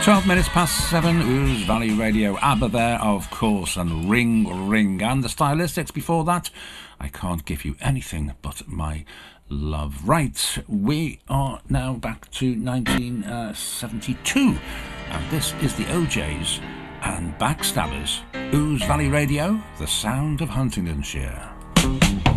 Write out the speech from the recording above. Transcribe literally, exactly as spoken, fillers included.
twelve minutes past seven, Ouse Valley Radio. ABBA there, of course, and Ring Ring. And the Stylistics before that, I Can't Give You Anything But My Love. Right, we are now back to nineteen seventy-two, and this is the O Js and Backstabbers. Ouse Valley Radio, the sound of Huntingdonshire.